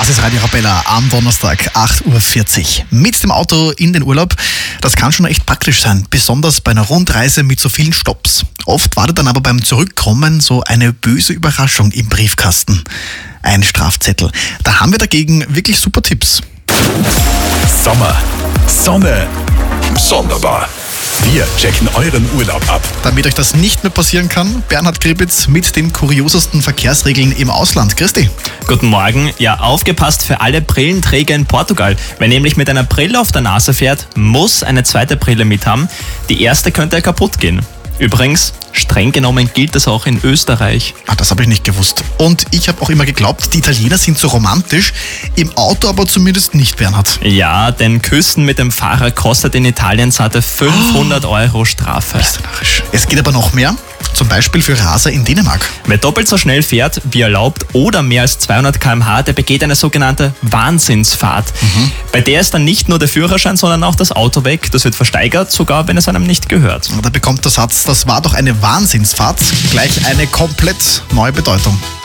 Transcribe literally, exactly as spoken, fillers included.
Das ist Radio Arabella am Donnerstag, acht Uhr vierzig. Mit dem Auto in den Urlaub, das kann schon echt praktisch sein, besonders bei einer Rundreise mit so vielen Stopps. Oft wartet dann aber beim Zurückkommen so eine böse Überraschung im Briefkasten. Ein Strafzettel. Da haben wir dagegen wirklich super Tipps. Sommer, Sonne, sonderbar. Wir checken euren Urlaub ab. Damit euch das nicht mehr passieren kann, Bernhard Gribitz mit den kuriosesten Verkehrsregeln im Ausland. Christi. Guten Morgen. Ja, aufgepasst für alle Brillenträger in Portugal. Wer nämlich mit einer Brille auf der Nase fährt, muss eine zweite Brille mit haben. Die erste könnte kaputt gehen. Übrigens, streng genommen gilt das auch in Österreich. Ah, das habe ich nicht gewusst. Und ich habe auch immer geglaubt, die Italiener sind so romantisch, im Auto aber zumindest nicht, Bernhard. Ja, denn Küssen mit dem Fahrer kostet in Italien satte fünfhundert Euro Strafe. Bist du narrisch. Es geht aber noch mehr. Zum Beispiel für Raser in Dänemark. Wer doppelt so schnell fährt, wie erlaubt, oder mehr als zweihundert Kilometer pro Stunde, der begeht eine sogenannte Wahnsinnsfahrt. Mhm. Bei der ist dann nicht nur der Führerschein, sondern auch das Auto weg. Das wird versteigert, sogar wenn es einem nicht gehört. Da bekommt der Satz, das war doch eine Wahnsinnsfahrt, gleich eine komplett neue Bedeutung.